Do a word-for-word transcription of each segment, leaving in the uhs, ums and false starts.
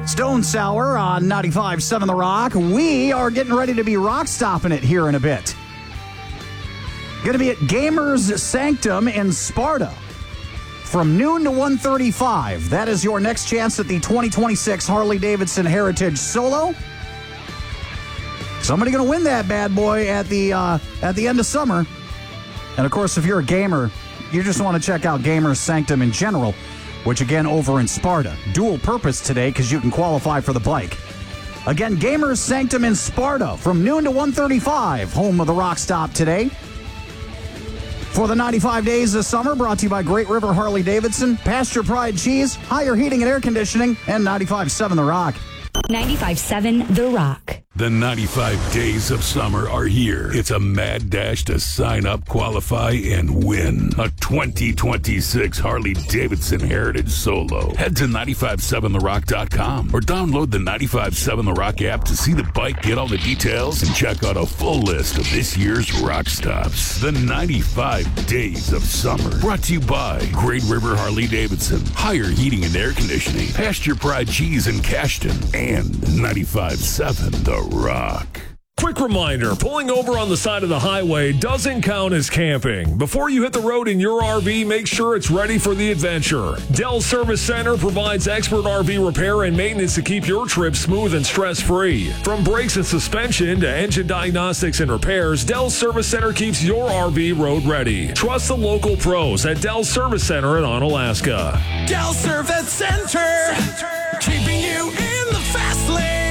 Stone Sour on ninety-five point seven The Rock. We are getting ready to be rock stopping it here in a bit. Going to be at Gamers Sanctum in Sparta from noon to one thirty-five. That is your next chance at the twenty twenty-six Harley-Davidson Heritage Solo. Somebody going to win that bad boy at the uh, at the end of summer. And, of course, if you're a gamer, you just want to check out Gamers Sanctum in general, which, again, over in Sparta. Dual purpose today because you can qualify for the bike. Again, Gamers Sanctum in Sparta from noon to one thirty-five, home of the Rock Stop today. For the ninety-five days of summer, brought to you by Great River Harley-Davidson, Pasture Pride Cheese, Higher Heating and Air Conditioning, and ninety-five point seven The Rock. ninety-five point seven The Rock. The ninety-five days of summer are here. It's a mad dash to sign up, qualify, and win a twenty twenty-six Harley-Davidson Heritage Solo. Head to nine five seven the rock dot com or download the ninety-five point seven The Rock app to see the bike, get all the details, and check out a full list of this year's rock stops. The ninety-five days of summer. Brought to you by Great River Harley-Davidson, Higher Heating and Air Conditioning, Pasture Pride Cheese in Cashton, and ninety-five point seven The Rock. Quick reminder, pulling over on the side of the highway doesn't count as camping. Before you hit the road in your R V, make sure it's ready for the adventure. Dell's Service Center provides expert R V repair and maintenance to keep your trip smooth and stress-free. From brakes and suspension to engine diagnostics and repairs, Dell's Service Center keeps your R V road ready. Trust the local pros at Dell's Service Center in Onalaska. Dell Service Center, keeping you in the fast lane.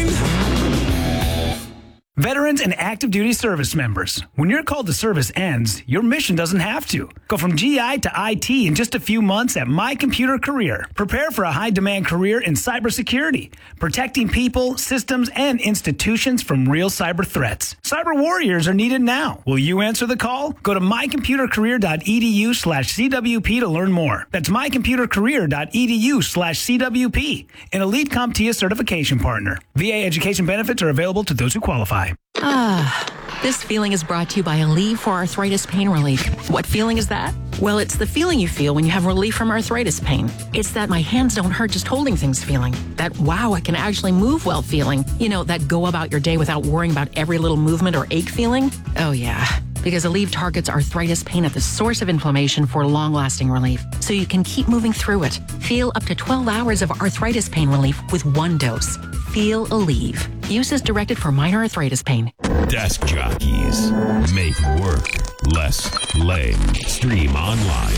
Veterans and active duty service members, when your call to service ends, your mission doesn't have to. Go from G I to I T in just a few months at My Computer Career. Prepare for a high-demand career in cybersecurity, protecting people, systems, and institutions from real cyber threats. Cyber warriors are needed now. Will you answer the call? Go to my computer career dot e d u slash c w p to learn more. That's my computer career dot e d u slash c w p, an Elite CompTIA certification partner. V A education benefits are available to those who qualify. Ah, this feeling is brought to you by Aleve for Arthritis Pain Relief. What feeling is that? Well, it's the feeling you feel when you have relief from arthritis pain. It's that my hands don't hurt just holding things feeling. That, wow, I can actually move well feeling. You know, that go about your day without worrying about every little movement or ache feeling. Oh, yeah. Because Aleve targets arthritis pain at the source of inflammation for long-lasting relief, so you can keep moving through it. Feel up to twelve hours of arthritis pain relief with one dose. Feel Aleve. Use as directed for minor arthritis pain. Desk jockeys make work less lame. Stream online